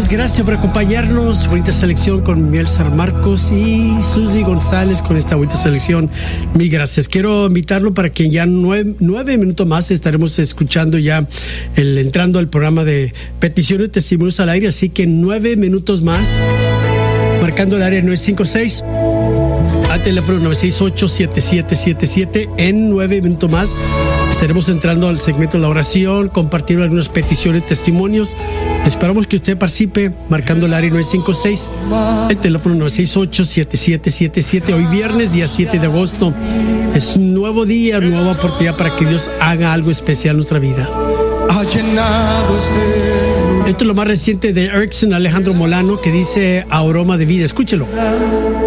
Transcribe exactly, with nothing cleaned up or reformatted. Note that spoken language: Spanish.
gracias, gracias por acompañarnos. Bonita selección con Miguel San Marcos y Susi González con esta bonita selección. Mil gracias. Quiero invitarlo para que ya nueve, nueve minutos más estaremos escuchando ya el entrando al programa de peticiones y testimonios al aire. Así que nueve minutos más, marcando el área nueve cinco seis. Al teléfono nueve seis ocho, siete siete siete siete. En nueve minutos más estaremos entrando al segmento de la oración, compartiendo algunas peticiones y testimonios. Esperamos que usted participe marcando el área nueve cinco seis, el teléfono nueve seis ocho, siete siete siete siete. Hoy viernes, día siete de agosto. Es un nuevo día, una nueva oportunidad para que Dios haga algo especial en nuestra vida. Esto es lo más reciente de Erickson Alejandro Molano, que dice Aroma de Vida. Escúchelo.